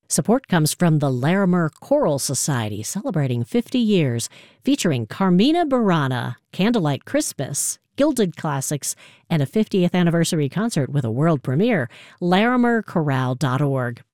Support comes from the Larimer Choral Society, celebrating 50 years, featuring Carmina Burana, Candlelight Christmas, Gilded Classics, and a 50th anniversary concert with a world premiere. LarimerChorale.org.